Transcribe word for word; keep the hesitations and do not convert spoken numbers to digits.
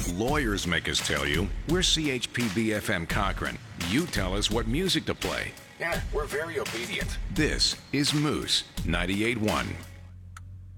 Lawyers make us tell you. We're C H P B F M Cochrane. You tell us what music to play. Yeah, we're very obedient. This is Moose ninety-eight point one.